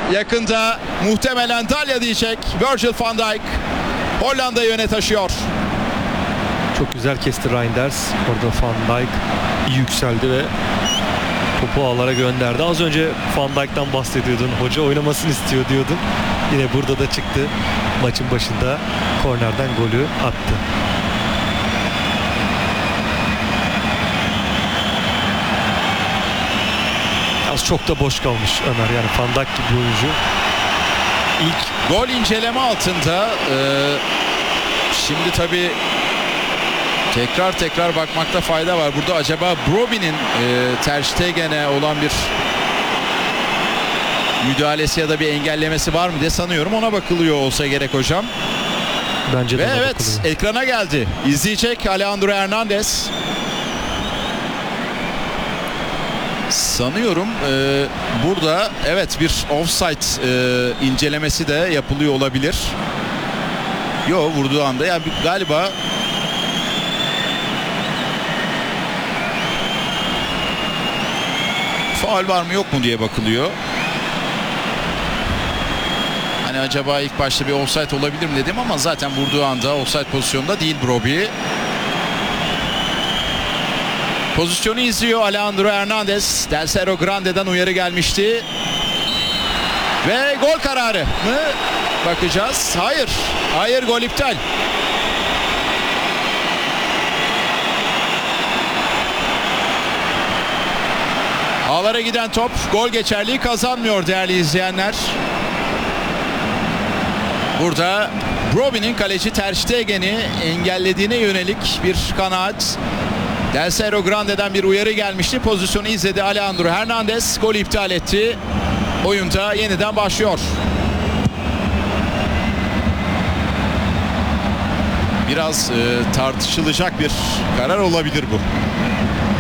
yakında muhtemelen Dalya diyecek. Virgil van Dijk Hollanda'yı öne taşıyor. Çok güzel kesti Reinders. Orada Van Dijk iyi yükseldi ve topu ağlara gönderdi. Az önce Van Dijk'tan bahsediyordun. Hoca oynamasını istiyor diyordun. Yine burada da çıktı. Maçın başında kornerden golü attı. Az çok da boş kalmış Ömer. Yani Van Dijk gibi oyuncu. İlk gol inceleme altında. Şimdi tabii tekrar bakmakta fayda var. Burada acaba Brobbey'nin Ter Stegen'e olan bir müdahalesi ya da bir engellemesi var mı diye sanıyorum. Ona bakılıyor olsa gerek hocam. Bence de. Ve evet, bakılıyor. Ekrana geldi. İzleyecek Alejandro Hernandez. Sanıyorum burada evet bir offside incelemesi de yapılıyor olabilir. Yo, vurduğu anda yani galiba faul var mı yok mu diye bakılıyor. Hani acaba ilk başta bir offside olabilir mi dedim ama zaten vurduğu anda offside pozisyonunda değil Brobbey. Pozisyonu izliyor Alejandro Hernandez. Del Cerro Grande'den uyarı gelmişti. Ve gol kararı mı? Bakacağız. Hayır, gol iptal. Ağlara giden top gol geçerliği kazanmıyor değerli izleyenler. Burada Brobbey'nin kaleci Ter Stegen'i engellediğine yönelik bir kanaat. Del Cerro Grande'den bir uyarı gelmişti. Pozisyonu izledi Alejandro Hernandez. Golü iptal etti. Oyunda yeniden başlıyor. Biraz tartışılacak bir karar olabilir bu.